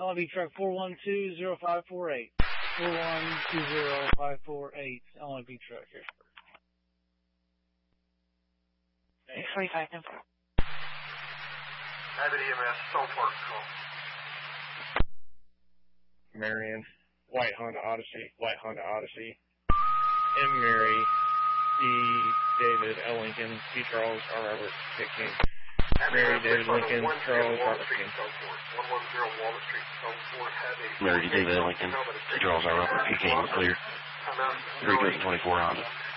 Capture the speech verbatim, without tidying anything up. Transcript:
L M B truck four one two zero five four eight. four one two zero five four eight. L M B truck here. six twenty-five, no. Abbott E M S, Stone Park, call. Marion, White Honda Odyssey, White Honda Odyssey. M. Mary, D. David, L. Lincoln, C. Charles, R. Robert, K. King. Mary, David, Lincoln, Charles, Robert, King. one one zero Walnut Street, Stone Fort, have a... Mary, David, Lincoln, C. Charles, R. Robert, K. King, clear. three two twenty-four Honda.